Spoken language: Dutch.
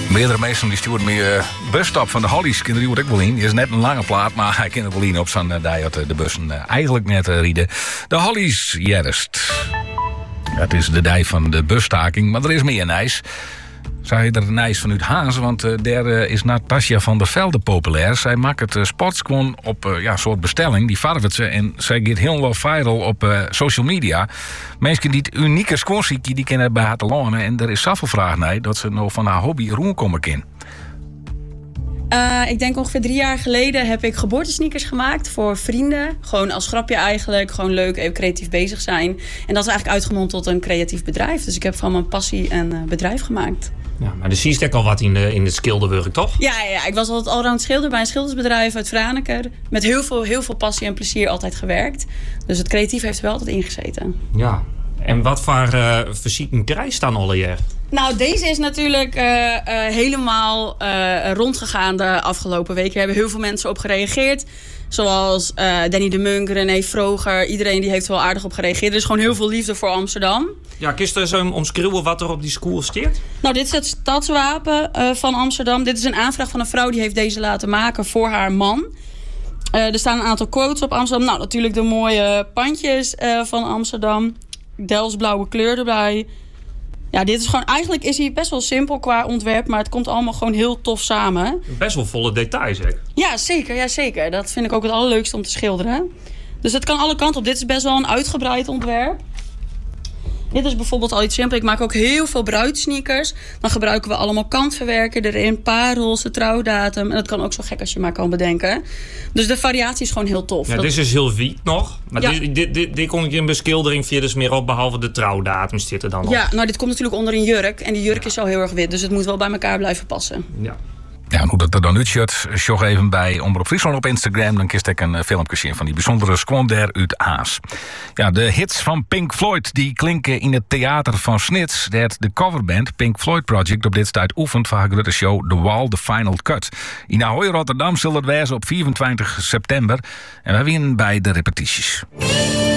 Meerdere mensen die sturen me busstop van de Hollies. Kinderen die ook wel in. Is net een lange plaat, maar hij kan er wel in op zo'n dag de bussen eigenlijk net rieden. De Hollies jerst. Het is de dag van de busstaking, maar er is meer nijs. Zij er nijs vanuit Haas, want daar is Natasja van der Velde populair. Zij maakt het sportskwon op een soort bestelling. Die varvet ze en zij gaat heel viral op social media. Mensen die het unieke skwonziekje die kennen bij haar te lonen. En er is zoveel vraag naar dat ze nou van haar hobby roen komen kan. Ik denk ongeveer 3 jaar geleden heb ik geboortesneakers gemaakt voor vrienden. Gewoon als grapje eigenlijk. Gewoon leuk, even creatief bezig zijn. En dat is eigenlijk uitgemond tot een creatief bedrijf. Dus ik heb van mijn passie een bedrijf gemaakt. Ja, maar dus zie je al wat in de schilderwerk, toch? Ja, ik was altijd allround schilder bij een schildersbedrijf uit Franeker. Met heel veel passie en plezier altijd gewerkt. Dus het creatief heeft er wel altijd ingezeten. Ja. En wat voor fysieke prijs staan alle jaar? Nou, deze is natuurlijk helemaal rondgegaan de afgelopen weken. Er hebben heel veel mensen op gereageerd. Zoals Danny de Munk, René Vroger. Iedereen die heeft er wel aardig op gereageerd. Er is gewoon heel veel liefde voor Amsterdam. Ja, kun je zo omschrijven wat er op die school staat? Nou, dit is het stadswapen van Amsterdam. Dit is een aanvraag van een vrouw die heeft deze laten maken voor haar man. Er staan een aantal quotes op Amsterdam. Nou, natuurlijk de mooie pandjes van Amsterdam. Delftsblauwe kleur erbij. Ja, dit is gewoon... Eigenlijk is hij best wel simpel qua ontwerp, maar het komt allemaal gewoon heel tof samen. Best wel volle details, hè? Ja, zeker. Dat vind ik ook het allerleukste om te schilderen. Dus het kan alle kanten op. Dit is best wel een uitgebreid ontwerp. Dit is bijvoorbeeld al iets simpel. Ik maak ook heel veel bruidsneakers. Dan gebruiken we allemaal kantverwerken erin, parels, de trouwdatum. En dat kan ook zo gek als je maar kan bedenken. Dus de variatie is gewoon heel tof. Ja, dit is dus heel wiet nog. Maar ja. dit kon ik in beschildering via dus meer op, behalve de trouwdatum zit er dan op. Ja, nou dit komt natuurlijk onder een jurk. En die jurk is al heel erg wit. Dus het moet wel bij elkaar blijven passen. Ja. Ja, en hoe dat er dan uitziet, sjog even bij Omroep Friesland op Instagram. Dan kist ik een filmpje zien van die bijzondere squander uit Haas. Ja, de hits van Pink Floyd die klinken in het theater van Snits. Dat de coverband Pink Floyd Project op dit tijd oefent voor haar grote show The Wall, The Final Cut. In Ahoy, Rotterdam zal dat wezen op 24 september. En wij winnen bij de repetities.